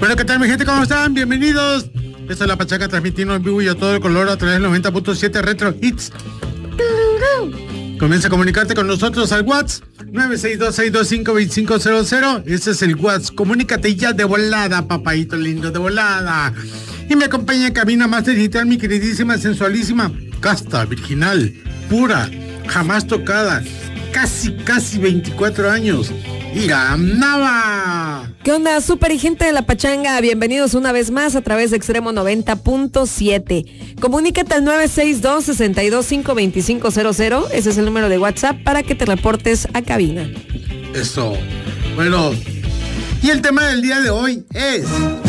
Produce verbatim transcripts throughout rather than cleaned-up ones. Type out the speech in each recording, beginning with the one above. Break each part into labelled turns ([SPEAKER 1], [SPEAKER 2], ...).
[SPEAKER 1] Bueno, ¿qué tal mi gente? ¿Cómo están? Bienvenidos. Esta es La Pachanga transmitiendo en vivo y a todo el color a través del noventa punto siete Retro Hits. Comienza a comunicarte con nosotros al WhatsApp nueve seis dos, seis dos cinco, dos cinco cero cero. Ese es el WhatsApp. Comunícate ya de volada, papadito lindo, de volada. Y me acompaña en cabina más digital mi queridísima, sensualísima, casta, virginal, pura, jamás tocada, casi, casi veinticuatro años. Iram Nava.
[SPEAKER 2] ¿Qué onda, súper y gente de La Pachanga? Bienvenidos una vez más a través de Extremo noventa punto siete. Comunícate al nueve seis dos, seis dos cinco, dos cinco cero cero. Ese es el número de WhatsApp para que te reportes a cabina.
[SPEAKER 1] Eso. Bueno, y el tema del día de hoy es,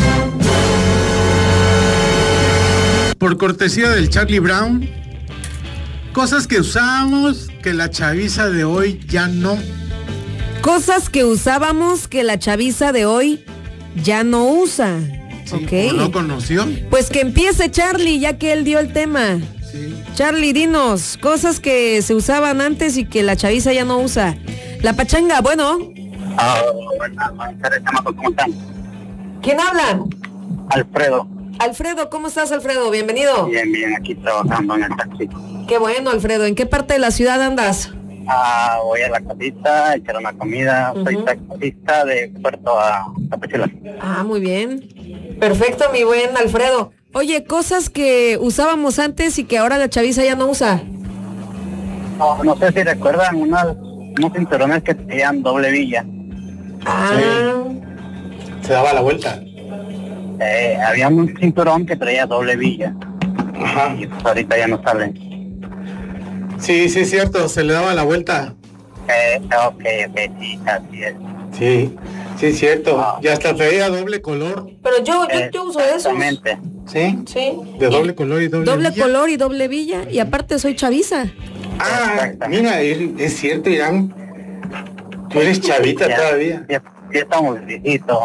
[SPEAKER 1] por cortesía del Charlie Brown, cosas que usábamos que la chaviza de hoy ya no.
[SPEAKER 2] Cosas que usábamos que la chaviza de hoy ya no usa.
[SPEAKER 1] Sí,
[SPEAKER 2] ¿ok?
[SPEAKER 1] ¿o no conoció?
[SPEAKER 2] Pues que empiece Charlie, ya que él dio el tema.
[SPEAKER 1] Sí.
[SPEAKER 2] Charlie, dinos, cosas que se usaban antes y que la chaviza ya no usa. La Pachanga, bueno.
[SPEAKER 3] Ah, buenas, buenas tardes, chamacos, ¿cómo están?
[SPEAKER 2] ¿Quién habla?
[SPEAKER 3] Alfredo.
[SPEAKER 2] Alfredo, ¿cómo estás, Alfredo? Bienvenido.
[SPEAKER 3] Bien, bien, aquí trabajando en el taxi.
[SPEAKER 2] Qué bueno, Alfredo. ¿En qué parte de la ciudad andas?
[SPEAKER 3] Ah, voy a la casita, a echar una comida. Uh-huh. Soy taxista de Puerto a Tapachula.
[SPEAKER 2] Ah, muy bien. Perfecto, mi buen Alfredo. Oye, cosas que usábamos antes y que ahora la chaviza ya no usa.
[SPEAKER 3] No, no sé si recuerdan unas, unos cinturones que tenían doble villa.
[SPEAKER 2] Ah.
[SPEAKER 1] Sí. Se daba la vuelta.
[SPEAKER 3] Eh, había un cinturón que traía doble villa.
[SPEAKER 1] Ajá.
[SPEAKER 3] Y pues ahorita ya no salen.
[SPEAKER 1] Sí, sí, es cierto, se le daba la vuelta.
[SPEAKER 3] Eh, ok, ok, sí, así es.
[SPEAKER 1] Sí, sí, es cierto.
[SPEAKER 3] Ah.
[SPEAKER 1] Y hasta traía doble color.
[SPEAKER 2] Pero yo, yo,
[SPEAKER 3] Eh,
[SPEAKER 2] yo uso eso.
[SPEAKER 3] Exactamente.
[SPEAKER 1] ¿Sí?
[SPEAKER 2] Sí.
[SPEAKER 1] De doble color y doble
[SPEAKER 2] Doble
[SPEAKER 1] villa.
[SPEAKER 2] color y doble villa. Y aparte soy chaviza.
[SPEAKER 1] Ah, mira, es, es cierto, Irán. Tú eres chavita
[SPEAKER 3] ya,
[SPEAKER 1] todavía.
[SPEAKER 3] Ya, ya estamos viejitos.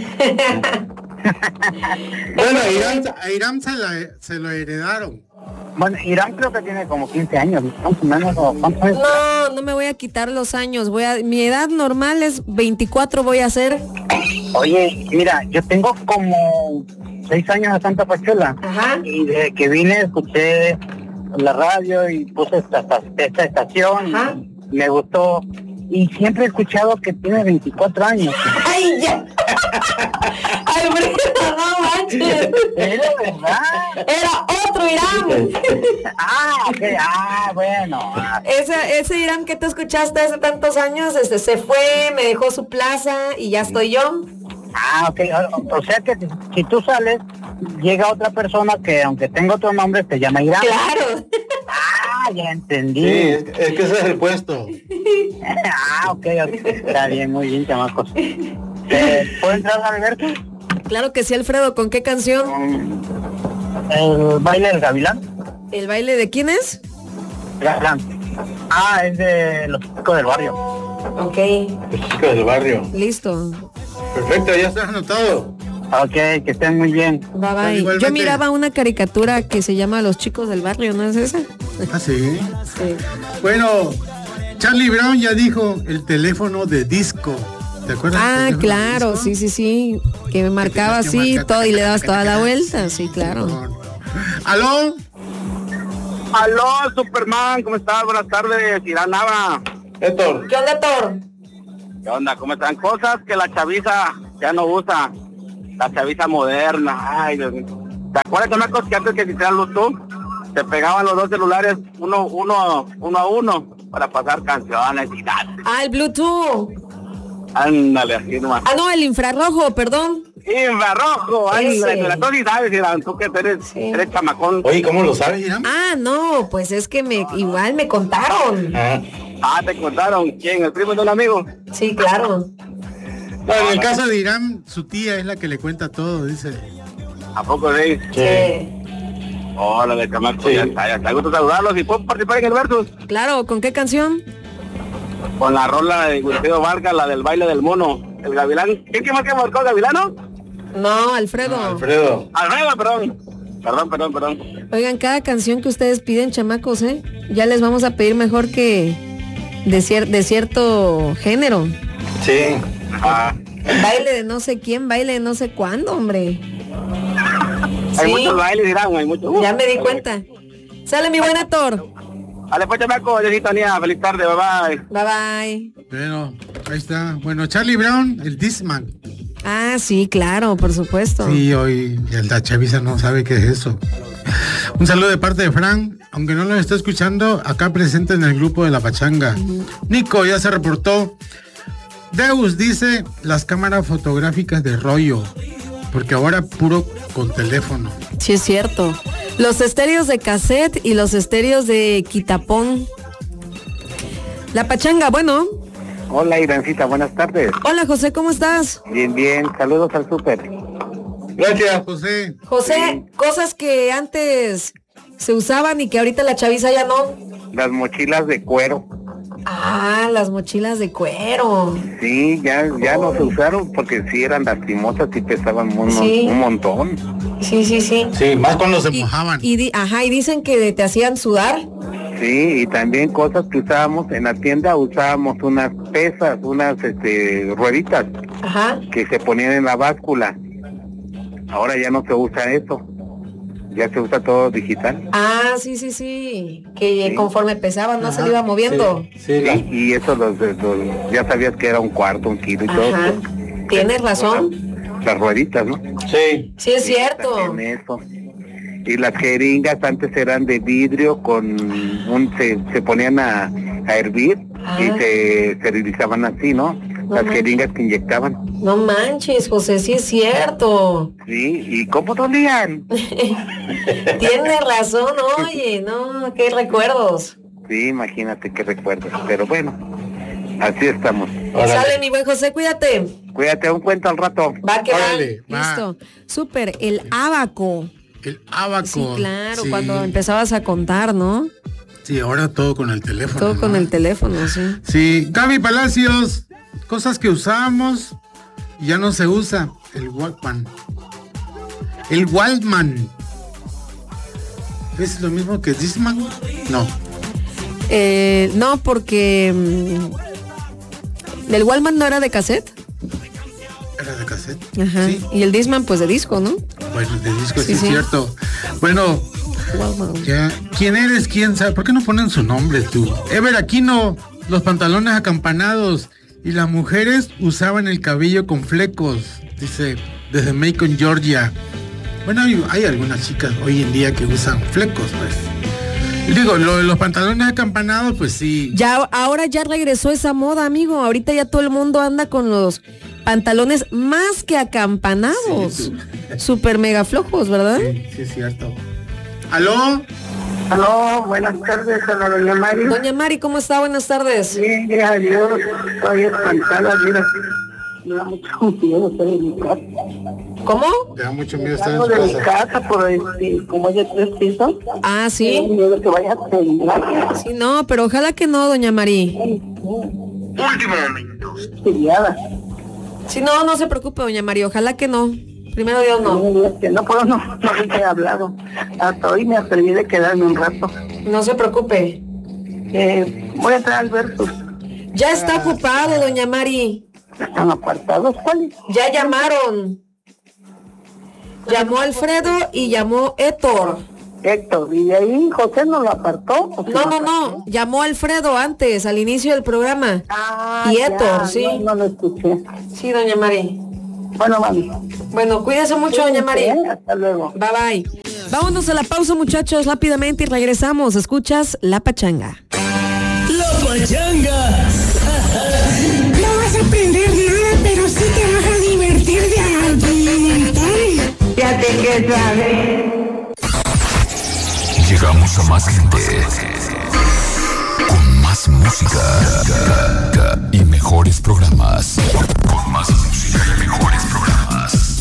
[SPEAKER 1] Bueno, a Irán, a Irán se, la, se lo heredaron.
[SPEAKER 3] Bueno, Irán creo que tiene como quince años, más o menos, o ¿cuántos años?
[SPEAKER 2] No, no me voy a quitar los años. Voy a, mi edad normal es veinticuatro, voy a hacer.
[SPEAKER 3] Oye, mira, yo tengo como seis años de Santa Pachuela.
[SPEAKER 2] Ajá.
[SPEAKER 3] Y desde que vine escuché la radio y puse esta, esta estación.
[SPEAKER 2] Ajá.
[SPEAKER 3] Y me gustó. Y siempre he escuchado que tiene veinticuatro años.
[SPEAKER 2] ¡Ay, ya! ¡Alfredo, no manches!
[SPEAKER 3] ¿Es verdad?
[SPEAKER 2] Era otro Irán.
[SPEAKER 3] Ah, ok, ah, bueno.
[SPEAKER 2] Ese, ese Irán que tú escuchaste hace tantos años, este, se fue, me dejó su plaza y ya estoy yo.
[SPEAKER 3] Ah, ok, o, o sea que si tú sales, llega otra persona que aunque tenga otro nombre, te llama Irán.
[SPEAKER 2] Claro.
[SPEAKER 3] Ah, ya entendí.
[SPEAKER 1] Sí, es, es que ese es el puesto.
[SPEAKER 3] Ah, ok, ok. Está bien, muy bien, chamacos. Eh, ¿Puedo entrar, Alberto?
[SPEAKER 2] Claro que sí, Alfredo. ¿Con qué canción?
[SPEAKER 3] Um, el baile del gavilán.
[SPEAKER 2] ¿El baile de quién es?
[SPEAKER 3] Gavilán. Ah, es de los chicos del barrio.
[SPEAKER 2] Ok.
[SPEAKER 1] Los chicos del barrio.
[SPEAKER 2] Listo.
[SPEAKER 1] Perfecto, ya estás anotado.
[SPEAKER 3] Ok, que estén muy bien.
[SPEAKER 2] Bye bye.
[SPEAKER 1] Igualmente.
[SPEAKER 2] Yo miraba una caricatura que se llama Los Chicos del Barrio, ¿no es esa?
[SPEAKER 1] Ah, sí.
[SPEAKER 2] Sí.
[SPEAKER 1] Bueno, Charlie Brown ya dijo el teléfono de disco. ¿Te acuerdas?
[SPEAKER 2] Ah,
[SPEAKER 1] del
[SPEAKER 2] claro,
[SPEAKER 1] disco?
[SPEAKER 2] sí, sí, sí. Que me marcaba
[SPEAKER 1] Que
[SPEAKER 2] así
[SPEAKER 1] marca,
[SPEAKER 2] todo y le dabas
[SPEAKER 1] taca,
[SPEAKER 2] toda
[SPEAKER 1] taca,
[SPEAKER 2] la
[SPEAKER 1] taca.
[SPEAKER 2] vuelta. Sí, claro.
[SPEAKER 1] ¿Aló?
[SPEAKER 3] Aló, Superman, ¿cómo estás? Buenas tardes, Irán Nava.
[SPEAKER 1] Héctor.
[SPEAKER 2] ¿Qué onda, Thor?
[SPEAKER 3] ¿Qué onda? ¿Cómo están? Cosas que la chaviza ya no usa. La chaviza moderna. Ay, Dios mío. ¿Te acuerdas de una cosa que antes que existían Bluetooth? Se pegaban los dos celulares uno, uno, uno a uno para pasar canciones y tal.
[SPEAKER 2] Ah, el Bluetooth.
[SPEAKER 3] Ándale, así nomás.
[SPEAKER 2] Ah, no, el infrarrojo, perdón.
[SPEAKER 3] Infrarrojo, ándale.
[SPEAKER 2] Ese.
[SPEAKER 3] Pero tú sí sabes, Irán, tú que eres,
[SPEAKER 2] Sí.
[SPEAKER 3] eres chamacón.
[SPEAKER 1] Oye, ¿cómo lo sabes, Irán?
[SPEAKER 2] Ah, no, pues es que me igual me contaron.
[SPEAKER 1] Ah.
[SPEAKER 3] Ah, te contaron. ¿Quién? ¿El primo de un amigo?
[SPEAKER 2] Sí, claro.
[SPEAKER 1] Bueno, en el caso de Irán, su tía es la que le cuenta todo, dice.
[SPEAKER 3] ¿A poco sí?
[SPEAKER 2] Sí.
[SPEAKER 3] Hola, de chamaco,
[SPEAKER 1] Sí.
[SPEAKER 3] ya está, ya está. Gusto saludarlos y puedo participar en el Versus.
[SPEAKER 2] Claro, ¿con qué canción?
[SPEAKER 3] Con la rola de Wilfredo Vargas, la del baile del mono. El gavilán. ¿Quién que más que marcó Gavilano?
[SPEAKER 2] No, Alfredo.
[SPEAKER 1] No, Alfredo.
[SPEAKER 3] Alfredo, perdón. Perdón, perdón, perdón.
[SPEAKER 2] Oigan, cada canción que ustedes piden, chamacos, ¿eh? Ya les vamos a pedir mejor que de, cier- de cierto género.
[SPEAKER 1] Sí.
[SPEAKER 3] Ah,
[SPEAKER 2] Baile de no sé quién, baile de no sé cuándo, hombre.
[SPEAKER 3] Hay
[SPEAKER 2] Sí.
[SPEAKER 3] muchos bailes, dirán, hay muchos.
[SPEAKER 2] Ya me di cuenta. Sale mi buen actor.
[SPEAKER 3] Dale, pues, chamaco, yo sintonía. Feliz tarde, bye bye.
[SPEAKER 2] Bye bye.
[SPEAKER 1] Bueno, ahí está. Bueno, Charlie Brown, el Disman.
[SPEAKER 2] Ah, sí, claro, por supuesto.
[SPEAKER 1] Sí, hoy la chaviza no sabe qué es eso. Un saludo de parte de Fran, aunque no lo está escuchando, acá presente en el grupo de La Pachanga. Uh-huh. Nico ya se reportó. Deus dice las cámaras fotográficas de rollo, porque ahora puro con teléfono.
[SPEAKER 2] Sí, es cierto. Los estéreos de cassette y los estéreos de quitapón. La Pachanga, bueno.
[SPEAKER 3] Hola, Irancita, buenas tardes.
[SPEAKER 2] Hola, José, ¿cómo estás?
[SPEAKER 3] Bien, bien, saludos al súper.
[SPEAKER 1] Gracias, José.
[SPEAKER 2] José, sí. Cosas que antes se usaban y que ahorita la chaviza ya no.
[SPEAKER 3] Las mochilas de cuero.
[SPEAKER 2] Ah, las mochilas de cuero.
[SPEAKER 3] Sí, ya, ya no se usaron porque sí eran lastimosas y pesaban un, sí. un montón.
[SPEAKER 2] Sí, sí, sí.
[SPEAKER 1] Sí, más cuando se
[SPEAKER 2] y,
[SPEAKER 1] mojaban.
[SPEAKER 2] Y di, ajá, y dicen que te hacían sudar.
[SPEAKER 3] Sí, y también cosas que usábamos en la tienda, usábamos unas pesas, unas este, rueditas.
[SPEAKER 2] Ajá.
[SPEAKER 3] Que se ponían en la báscula. Ahora ya no se usa eso. Ya se usa todo digital.
[SPEAKER 2] Ah, sí, sí, sí. Que sí. Conforme pesaban, no Ajá. se le iba moviendo.
[SPEAKER 3] Sí, sí, sí. Y eso los, los, ya sabías que era un cuarto, un kilo y
[SPEAKER 2] Ajá.
[SPEAKER 3] todo.
[SPEAKER 2] Tienes razón.
[SPEAKER 3] Las, las ruediditas, ¿no?
[SPEAKER 1] Sí.
[SPEAKER 2] Sí, es cierto.
[SPEAKER 3] Eso. Y las jeringas antes eran de vidrio con un, se, se ponían a, a hervir ah. y se esterilizaban así, ¿no? No las manches. Jeringas que inyectaban.
[SPEAKER 2] No manches, José, sí es cierto.
[SPEAKER 3] Sí, ¿y cómo dolían?
[SPEAKER 2] Tienes razón, oye, no, qué recuerdos.
[SPEAKER 3] Sí, imagínate qué recuerdos, pero bueno, así estamos.
[SPEAKER 2] Órale. Sale, mi buen José, cuídate.
[SPEAKER 3] Cuídate, un cuento al rato.
[SPEAKER 2] Va, que Órale, va. Listo. Súper, el ábaco.
[SPEAKER 1] El ábaco.
[SPEAKER 2] Sí, claro, sí. Cuando empezabas a contar, ¿no?
[SPEAKER 1] Sí, ahora todo con el teléfono.
[SPEAKER 2] Todo
[SPEAKER 1] ¿no?
[SPEAKER 2] con el teléfono, sí.
[SPEAKER 1] Sí, Gaby Palacios, cosas que usábamos y ya no se usa. El Walkman. El Walkman. ¿Es lo mismo que Discman? No.
[SPEAKER 2] Eh, no, porque ¿el Walkman no era de cassette?
[SPEAKER 1] Era de cassette.
[SPEAKER 2] Ajá. Sí. Y el Discman, pues de disco, ¿no?
[SPEAKER 1] Bueno, de disco, sí, sí es sí. cierto. Bueno, ya, ¿quién eres? ¿Quién sabe? ¿Por qué no ponen su nombre tú? Ever Aquino, los pantalones acampanados y las mujeres usaban el cabello con flecos, dice, desde Macon, Georgia. Bueno, hay, hay algunas chicas hoy en día que usan flecos, pues. Digo, lo de los pantalones acampanados, pues sí.
[SPEAKER 2] Ya, ahora ya regresó esa moda, amigo. Ahorita ya todo el mundo anda con los pantalones más que acampanados. Sí, super mega flojos, ¿verdad?
[SPEAKER 1] Sí, sí es cierto. ¿Aló?
[SPEAKER 4] Aló, buenas tardes, a doña Mari.
[SPEAKER 2] Doña Mari, ¿cómo está? Buenas tardes.
[SPEAKER 4] Bien, gracias a Dios. Estoy espantada, mira. Me da mucho miedo estar en mi casa.
[SPEAKER 2] ¿Cómo?
[SPEAKER 1] Me da mucho miedo estar en
[SPEAKER 4] de
[SPEAKER 1] casa.
[SPEAKER 4] mi casa, por este, como es de tres pisos.
[SPEAKER 2] Ah, sí.
[SPEAKER 4] Me da miedo que vaya a temblar.
[SPEAKER 2] Sí, no, pero ojalá que no, doña Mari.
[SPEAKER 1] Último momento.
[SPEAKER 4] Siriada.
[SPEAKER 2] Sí, no, no se preocupe, doña Mari, ojalá que no. Primero Dios no.
[SPEAKER 4] No, no puedo, no, no les he hablado. Hasta hoy me atreví de quedarme un rato.
[SPEAKER 2] No se preocupe.
[SPEAKER 4] Eh, voy a entrar al Versus.
[SPEAKER 2] Ya está ah, ocupado, doña Mari.
[SPEAKER 4] ¿Están apartados? ¿Cuáles?
[SPEAKER 2] Ya llamaron. Llamó Alfredo y llamó Héctor.
[SPEAKER 4] Héctor, ¿y de ahí José no lo apartó?
[SPEAKER 2] No, no, no, llamó Alfredo antes, al inicio del programa.
[SPEAKER 4] Ah,
[SPEAKER 2] y Héctor,
[SPEAKER 4] ya,
[SPEAKER 2] sí.
[SPEAKER 4] No, no lo escuché.
[SPEAKER 2] Sí, doña Mari.
[SPEAKER 4] Bueno, mami.
[SPEAKER 2] Bueno, cuídese mucho, doña Mari.
[SPEAKER 4] Hasta luego.
[SPEAKER 2] Bye, bye. Vámonos a la pausa, muchachos, rápidamente y regresamos. Escuchas La Pachanga.
[SPEAKER 5] La Pachanga.
[SPEAKER 6] No vas a aprender nada, pero sí te vas a divertir de argumentar.
[SPEAKER 4] Fíjate que sabes.
[SPEAKER 5] Llegamos a más gente. Con más música y mejores programas. Con más música y mejores programas.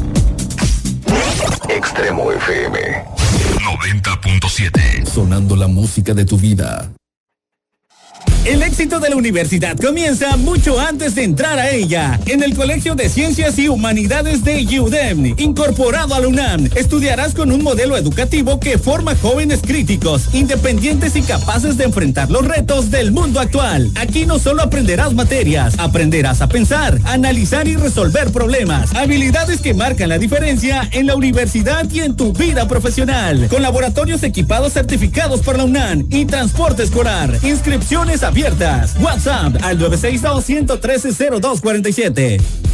[SPEAKER 5] Extremo F M noventa punto siete. Sonando la música de tu vida.
[SPEAKER 7] El éxito de la universidad comienza mucho antes de entrar a ella. En el Colegio de Ciencias y Humanidades de U D E M, incorporado a la UNAM, estudiarás con un modelo educativo que forma jóvenes críticos, independientes y capaces de enfrentar los retos del mundo actual. Aquí no solo aprenderás materias, aprenderás a pensar, analizar y resolver problemas, habilidades que marcan la diferencia en la universidad y en tu vida profesional. Con laboratorios equipados certificados por la UNAM y transporte escolar. Inscripciones abiertas. WhatsApp al nueve seis dos, uno uno tres, cero dos cuatro siete.